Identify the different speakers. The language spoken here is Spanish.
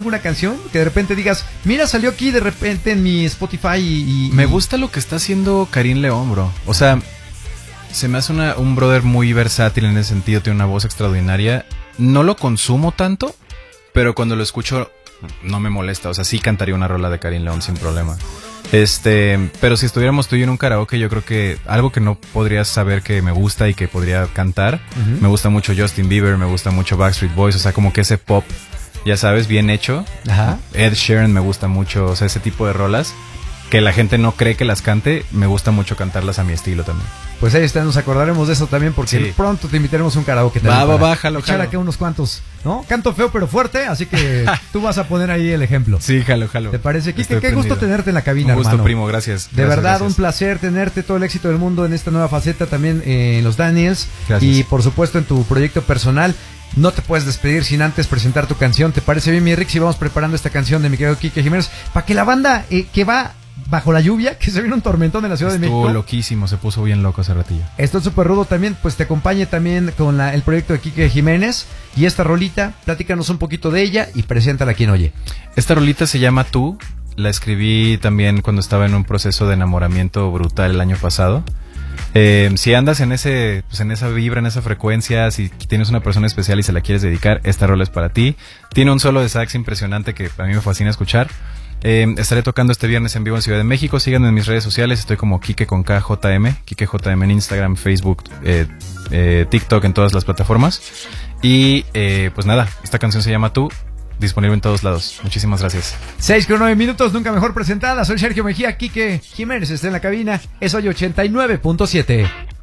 Speaker 1: alguna canción que de repente digas, mira, salió aquí de repente en mi Spotify
Speaker 2: Me gusta lo que está haciendo Karim León, bro. O sea, se me hace un brother muy versátil en ese sentido, tiene una voz extraordinaria. No lo consumo tanto, pero cuando lo escucho no me molesta. O sea, sí cantaría una rola de Karim León sin problema. Pero si estuviéramos tú y yo en un karaoke, yo creo que algo que no podrías saber que me gusta y que podría cantar, me gusta mucho Justin Bieber, me gusta mucho Backstreet Boys, o sea, como que ese pop, ya sabes, bien hecho.
Speaker 1: Ajá.
Speaker 2: Ed Sheeran me gusta mucho, o sea, ese tipo de rolas que la gente no cree que las cante, me gusta mucho cantarlas a mi estilo también.
Speaker 1: Pues ahí está, nos acordaremos de eso también porque
Speaker 2: Sí.
Speaker 1: Pronto te invitaremos a un karaoke también.
Speaker 2: Jalo.
Speaker 1: Echar acá unos cuantos, ¿no? Canto feo pero fuerte, así que tú vas a poner ahí el ejemplo.
Speaker 2: Sí, jalo.
Speaker 1: ¿Te parece? Kike,
Speaker 2: Estoy
Speaker 1: qué gusto
Speaker 2: prendido.
Speaker 1: tenerte en la cabina,
Speaker 2: Un gusto,
Speaker 1: hermano.
Speaker 2: primo, gracias.
Speaker 1: De verdad,
Speaker 2: Gracias.
Speaker 1: un placer tenerte, todo el éxito del mundo en esta nueva faceta también en los Daniels.
Speaker 2: Gracias.
Speaker 1: Y por supuesto en tu proyecto personal. No te puedes despedir sin antes presentar tu canción. ¿Te parece bien, mi Rick? Si vamos preparando esta canción de mi querido Kike Jiménez, para que la banda que va bajo la lluvia, que se viene un tormentón en la Ciudad de México.
Speaker 2: Estuvo loquísimo, se puso bien loco hace ratillo.
Speaker 1: Esto es súper rudo también, pues te acompañe también con el proyecto de Kike Jiménez. Y esta rolita, platícanos un poquito de ella y preséntala a quien oye.
Speaker 2: Esta rolita se llama Tú. La escribí también cuando estaba en un proceso de enamoramiento brutal el año pasado. Si andas en esa vibra, en esa frecuencia, si tienes una persona especial y se la quieres dedicar, esta rola es para ti. Tiene un solo de sax impresionante que a mí me fascina escuchar. Estaré tocando este viernes en vivo en Ciudad de México. Síganme en mis redes sociales, estoy como Kike con KJM, Kike JM en Instagram, Facebook, TikTok, en todas las plataformas. Y pues nada, esta canción se llama Tú, disponible en todos lados. Muchísimas gracias.
Speaker 1: 6:09 minutos, nunca mejor presentada. Soy Sergio Mejía, Kike Jiménez está en la cabina. Es hoy 89.7.